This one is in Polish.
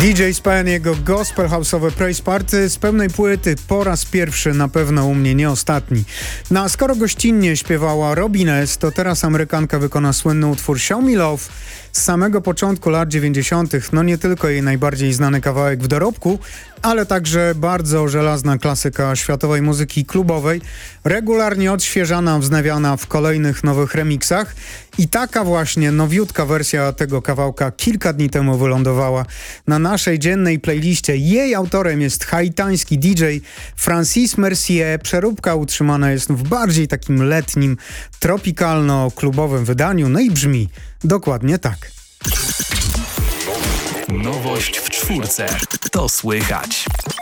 DJ Span, jego gospel house'owe Praise Party z pełnej płyty po raz pierwszy, na pewno u mnie nie ostatni. No a skoro gościnnie śpiewała Robin S., to teraz Amerykanka wykona słynny utwór Show Me Love z samego początku lat 90. No nie tylko jej najbardziej znany kawałek w dorobku, ale także bardzo żelazna klasyka światowej muzyki klubowej, regularnie odświeżana, wznawiana w kolejnych nowych remixach. I taka właśnie nowiutka wersja tego kawałka kilka dni temu wylądowała na naszej dziennej playliście. Jej autorem jest haitański DJ Francis Mercier. Przeróbka utrzymana jest w bardziej takim letnim, tropikalno-klubowym wydaniu. No i brzmi dokładnie tak. Nowość w czwórce. To słychać.